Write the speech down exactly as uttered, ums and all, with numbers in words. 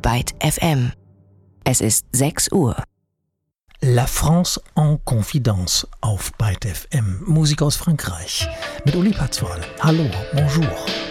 Byte F M. Es ist sechs Uhr. La France en Confidence auf Byte F M. Musik aus Frankreich. Mit Uli Patzwal. Hallo, bonjour.